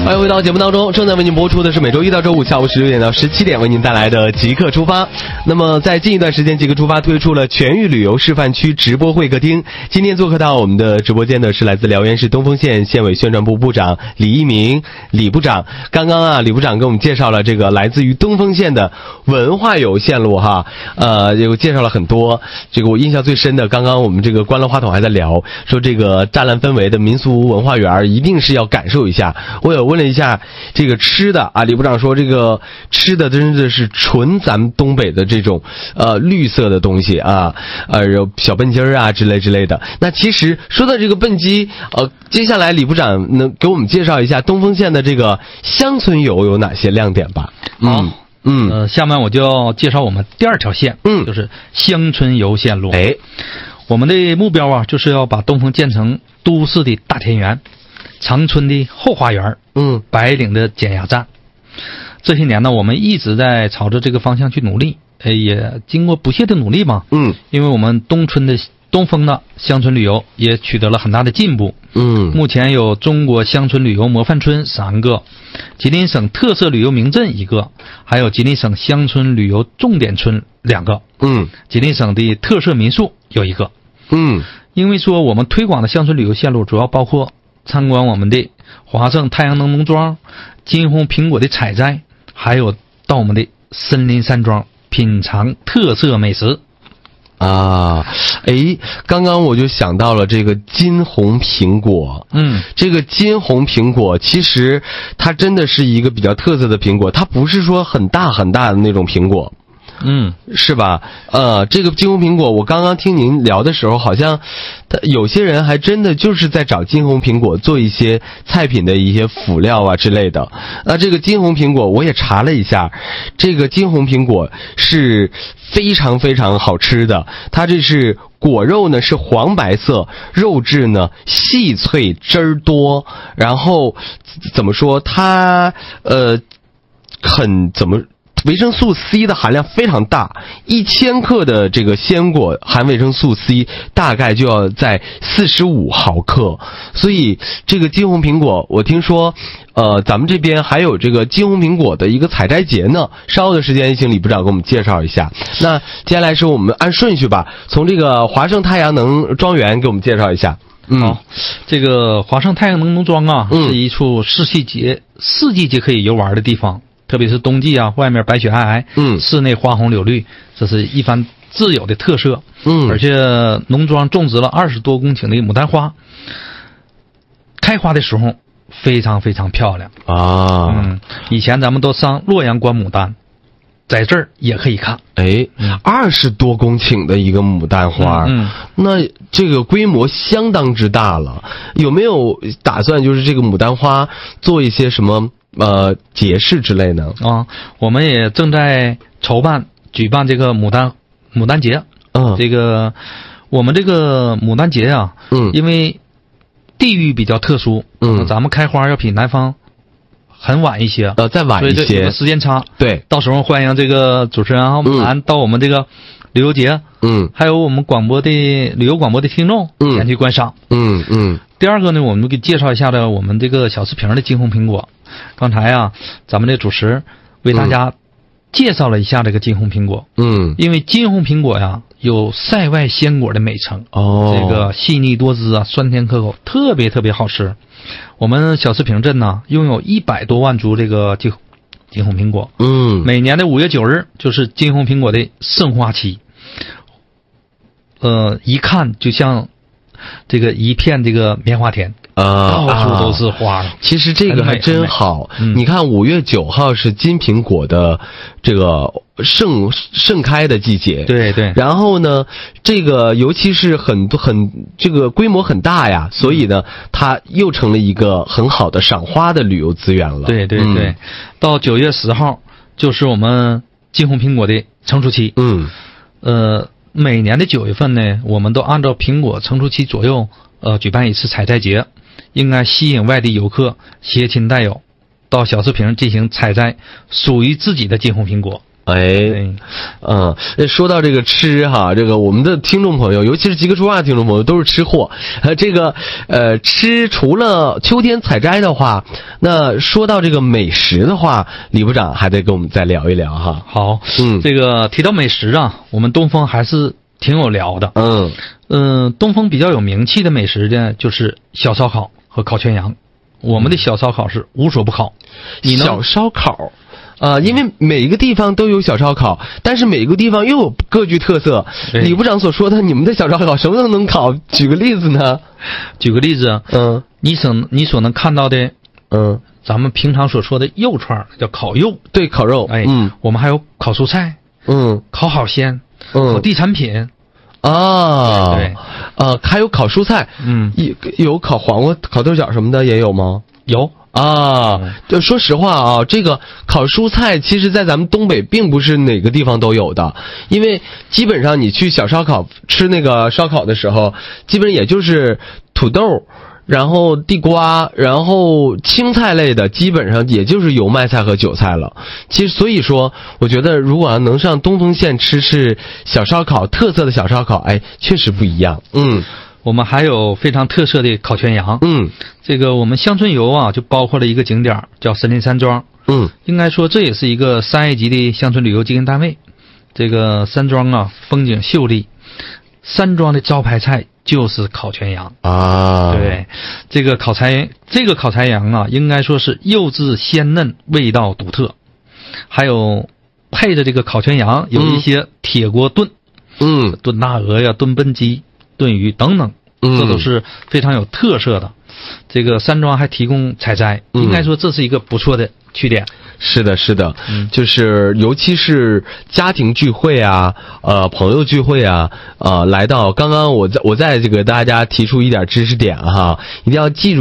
欢迎回到节目当中，正在为您播出的是每周一到周五下午16点到17点为您带来的极客出发。那么在近一段时间，极客出发推出了全域旅游示范区直播会客厅。今天做客到我们的直播间的是来自辽源市东丰县县委宣传部部长李一鸣李部长。刚刚李部长给我们介绍了这个来自于东丰县的文化游线路哈，又介绍了很多。这个我印象最深的，刚刚我们这个关了话筒还在聊，说这个栅栏氛围的民俗文化园一定是要感受一下。我有问了一下这个吃的啊，李部长说这个吃的真的是纯咱们东北的这种绿色的东西啊，有小笨鸡啊之类的。那其实说到这个笨鸡，接下来李部长能给我们介绍一下东丰县的这个乡村游有哪些亮点吧？ 下面我就要介绍我们第二条线，就是乡村游线路。我们的目标啊，就是要把东丰建成都市的大田园，长春的后花园，白领的减压站。这些年呢，我们一直在朝着这个方向去努力，也经过不懈的努力嘛。因为我们东丰的乡村旅游也取得了很大的进步。目前有中国乡村旅游模范村3个，吉林省特色旅游名镇1个，还有吉林省乡村旅游重点村2个。吉林省的特色民宿有1个。因为说我们推广的乡村旅游线路主要包括参观我们的华盛太阳能农庄、金红苹果的采摘，还有到我们的森林山庄品尝特色美食。 刚刚我就想到了这个金红苹果。这个金红苹果其实它真的是一个比较特色的苹果，它不是说很大很大的那种苹果。是吧？这个金红苹果，我刚刚听您聊的时候，好像有些人还真的就是在找金红苹果做一些菜品的一些辅料啊之类的。那这个金红苹果我也查了一下，这个金红苹果是非常非常好吃的。它这是果肉呢是黄白色，肉质呢细脆，汁儿多。然后怎么说？它维生素 C 的含量非常大，1000克的这个鲜果含维生素 C 大概就要在45毫克，所以这个金红苹果，我听说，咱们这边还有这个金红苹果的一个采摘节呢，稍后的时间请李部长给我们介绍一下。那接下来是我们按顺序吧，从这个华盛太阳能庄园给我们介绍一下。 好，这个华盛太阳能农庄啊，是一处4季节可以游玩的地方。特别是冬季啊，外面白雪皑皑，室内花红柳绿，这是一番自有的特色。而且农庄种植了20多公顷的牡丹花，开花的时候非常非常漂亮啊。以前咱们都上洛阳观牡丹，在这儿也可以看。20多公顷的一个牡丹花，那这个规模相当之大了。有没有打算就是这个牡丹花做一些什么节事之类的？我们也正在举办这个牡丹节。这个我们这个牡丹节啊，因为地域比较特殊，咱们开花要比南方很晚一些， 再晚一些， 所以有个时间差。 对， 到时候欢迎这个主持人啊，到我们这个旅游节，还有我们旅游广播的听众前去观赏。第二个呢，我们给介绍一下我们这个小视频的金红苹果。刚才啊，咱们的主持为大家介绍了一下这个金红苹果。因为金红苹果呀有塞外鲜果的美称。这个细腻多汁啊，酸甜可口，特别特别好吃。我们小视频镇呢拥有100多万株这个金红苹果。每年的5月9日就是金红苹果的盛花期。一看就像这个一片这个棉花田。到处都是花。 其实这个还真好。你看5月9号是金苹果的这个盛开的季节。 对对。 然后呢，这个尤其是这个规模很大呀，所以呢，它又成了一个很好的赏花的旅游资源了。 对对对。到9月10号就是我们金红苹果的成熟期。每年的9月份呢，我们都按照苹果成熟期左右举办一次采摘节，应该吸引外地游客携亲带友到小视频进行采摘属于自己的金红苹果。 哎，说到这个吃哈，这个我们的听众朋友，尤其是极客出发的听众朋友，都是吃货。吃除了秋天采摘的话，那说到这个美食的话，李部长还得跟我们再聊一聊哈。 好，这个提到美食啊，我们东风还是挺有聊的。东风比较有名气的美食呢，就是小烧烤和烤全羊。我们的小烧烤是无所不烤。 小烧烤。因为每一个地方都有小烧烤，但是每个地方又有各具特色。李部长所说的，你们的小烧烤什么都能烤，举个例子呢？ 举个例子，你所能看到的，咱们平常所说的肉串叫烤肉， 对，烤肉， 我们还有烤蔬菜，烤好鲜，烤地产品， 对，还有烤蔬菜，有烤黄瓜、烤豆角什么的也有吗？ 有。 就说实话啊，这个烤蔬菜其实在咱们东北并不是哪个地方都有的，因为基本上你去小烧烤吃那个烧烤的时候，基本也就是土豆，然后地瓜，然后青菜类的，基本上也就是油麦菜和韭菜了。其实所以说，我觉得如果要能上东丰县吃小烧烤特色的小烧烤，确实不一样。 我们还有非常特色的烤全羊。这个我们乡村游啊，就包括了一个景点叫森林山庄。应该说这也是一个3A级的乡村旅游经营单位。这个山庄啊，风景秀丽，山庄的招牌菜就是烤全羊啊。对，这个烤全羊啊，应该说是肉质鲜嫩，味道独特。还有配着这个烤全羊，有一些铁锅炖，炖大鹅呀，炖笨鸡，炖鱼等等，这都是非常有特色的。这个山庄还提供采摘，应该说这是一个不错的去点。 是的，就是尤其是家庭聚会啊，朋友聚会啊，来到刚刚我再这个大家提出一点知识点哈，一定要记住。